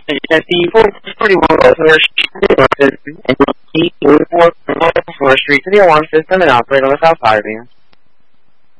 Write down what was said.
pretty well and will work from the street to the alarm system and operate on the South Fire Van.